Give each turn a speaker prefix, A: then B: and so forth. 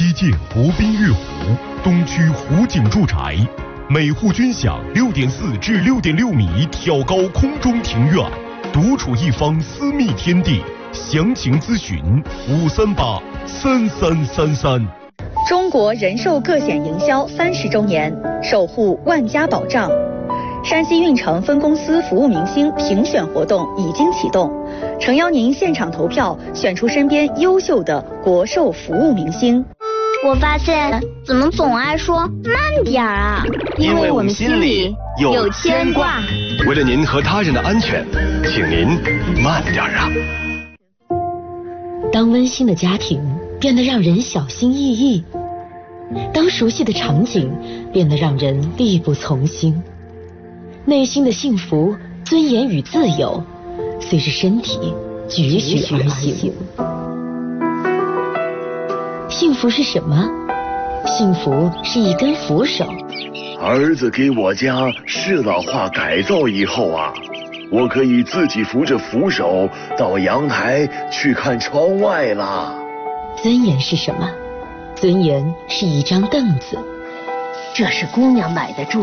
A: 西建国宾悦湖，东区湖景住宅，每户均享6.4至6.6米挑高空中庭院，独处一方私密天地。详情咨询5383333。
B: 中国人寿个险营销30周年，守护万家保障。山西运城分公司服务明星评选活动已经启动，诚邀您现场投票，选出身边优秀的国寿服务明星。
C: 我发现怎么总爱说慢点啊？
D: 因为我们心里有牵挂。
E: 为了您和他人的安全，请您慢点啊。
F: 当温馨的家庭变得让人小心翼翼，当熟悉的场景变得让人力不从心，内心的幸福、尊严与自由随着身体踽踽而行。幸福是什么？幸福是一根扶手。
G: 儿子给我家适老化改造以后啊，我可以自己扶着扶手到阳台去看窗外啦。
F: 尊严是什么？尊严是一张凳子。
H: 这是姑娘买的住